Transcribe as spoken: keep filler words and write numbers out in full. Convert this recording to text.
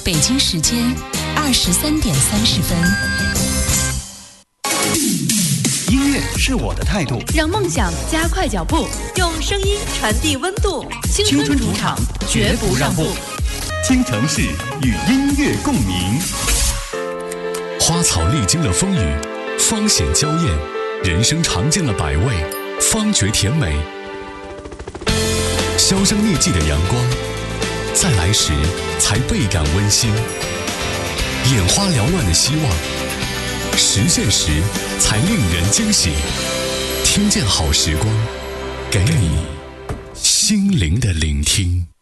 北京时间二十三点三十分。 音乐是我的态度， 让梦想加快脚步，用声音传递温度。青春主场，绝不让步。 京城市与音乐共鸣。 花草历经了风雨，方显娇艳；人生尝尽了百味，方觉甜美。销声匿迹的阳光，在来时才倍感温馨；眼花缭乱的希望，实现时才令人惊喜。听见好时光，给你心灵的聆听。